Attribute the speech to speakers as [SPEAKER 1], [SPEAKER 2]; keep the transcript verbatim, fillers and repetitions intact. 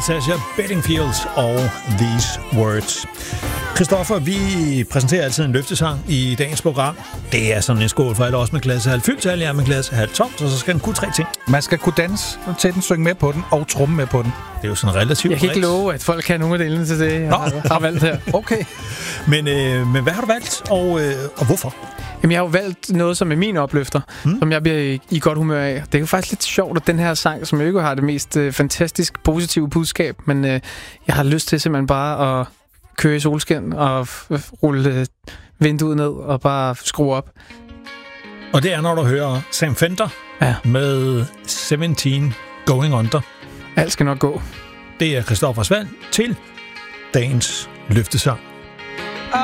[SPEAKER 1] Natasha Bedingfield og These Words. Christoffer, vi præsenterer altid en løftesang i dagens program. Det er sådan en skål for alle os med klasse halvt fyldt, alle jer med klasse halvt tomt, og så skal den kunne tre ting.
[SPEAKER 2] Man skal kunne danse til den, synge med på den og tromme med på den.
[SPEAKER 1] Det er jo sådan relativt.
[SPEAKER 3] Jeg kan ikke love, at folk kan nogle af delene til det, jeg har, har valgt her.
[SPEAKER 2] Okay.
[SPEAKER 1] Men, øh, men hvad har du valgt, og, øh, og hvorfor?
[SPEAKER 3] Jamen, jeg har jo valgt noget, som er min opløfter, hmm. som jeg bliver i, i godt humør af. Det er jo faktisk lidt sjovt, at den her sang, som jo ikke har det mest øh, fantastisk positive budskab, men øh, jeg har lyst til simpelthen bare at køre i solskin og f- rulle øh, vinduet ned og bare skrue op.
[SPEAKER 1] Og det er, når du hører Sam Fender
[SPEAKER 3] ja.
[SPEAKER 1] med sytten Going Under.
[SPEAKER 3] Alt skal nok gå.
[SPEAKER 1] Det er Christoffers valg til dagens løftesang.